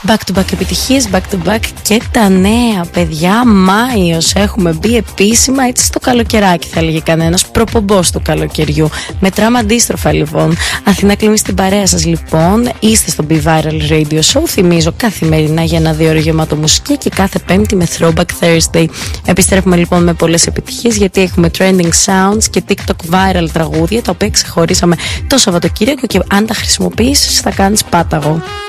Back to back επιτυχίες, back to back και τα νέα, παιδιά. Μάιος, έχουμε μπει επίσημα έτσι στο καλοκαιράκι, θα έλεγε κανένας. Προπομπός του καλοκαιριού. Μετράμε αντίστροφα λοιπόν. Αθηνά Κλίμη στην παρέα σας λοιπόν. Είστε στο Be Viral Radio Show. Θυμίζω καθημερινά για 1-2 ώρες γεμάτο μουσική και κάθε Πέμπτη με Throwback Thursday. Επιστρέφουμε λοιπόν με πολλές επιτυχίες γιατί έχουμε trending sounds και TikTok viral τραγούδια τα οποία ξεχωρίσαμε το Σαββατοκύριακο και αν τα χρησιμοποιήσεις θα κάνεις πάταγο.